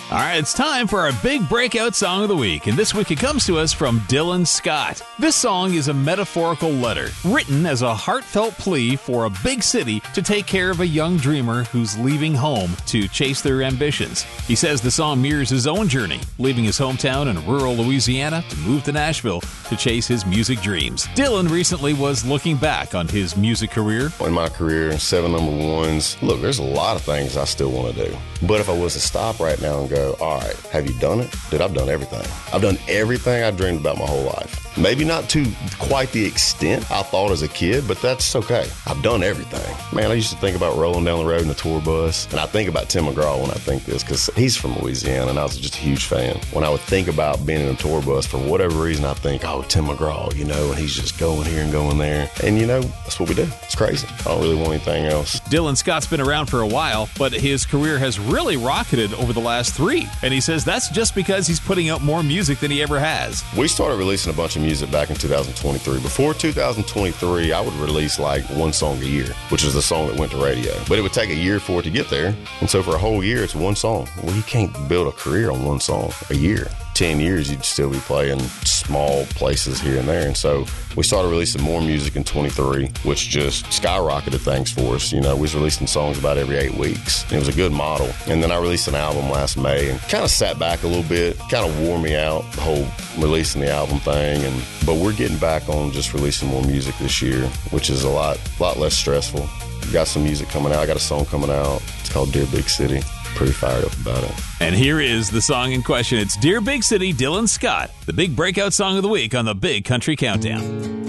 All right, it's time for our big breakout song of the week, and this week it comes to us from Dylan Scott. This song is a metaphorical letter, written as a heartfelt plea for a big city to take care of a young dreamer who's leaving home to chase their ambitions. He says the song mirrors his own journey, leaving his hometown in rural Louisiana to move to Nashville to chase his music dreams. Dylan recently was looking back on his music career. In my career, 7 number ones, look, there's a lot of things I still want to do. But if I was to stop right now and go, all right, have you done it? Dude, I've done everything. I've done everything I dreamed about my whole life. Maybe not to quite the extent I thought as a kid, but that's okay. I've done everything. Man, I used to think about rolling down the road in a tour bus, and I think about Tim McGraw when I think this, because he's from Louisiana, and I was just a huge fan. When I would think about being in a tour bus, for whatever reason, I think, oh, Tim McGraw, and he's just going here and going there. And, that's what we do. It's crazy. I don't really want anything else. Dylan Scott's been around for a while, but his career has really rocketed over the last 3. And he says that's just because he's putting out more music than he ever has. We started releasing a bunch of music back in 2023. Before 2023, I would release like one song a year, which is the song that went to radio. But it would take a year for it to get there. And so for a whole year, it's one song. Well, you can't build a career on one song a year. 10 years, you'd still be playing small places here and there. And so we started releasing more music in 23, which just skyrocketed things for us. We was releasing songs about every 8 weeks. It was a good model. And then I released an album last May and kind of sat back a little bit, kind of wore me out, the whole releasing the album thing. But we're getting back on just releasing more music this year, which is a lot less stressful. Got some music coming out. I got a song coming out. It's called Dear Big City. Pretty fired up about it. And here is the song in question. It's Dear Big City, Dylan Scott, the big breakout song of the week on the Big Country Countdown.